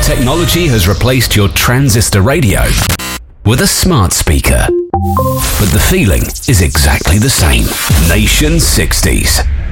Technology has replaced your transistor radio with a smart speaker. But the feeling is exactly the same. Nation 60s.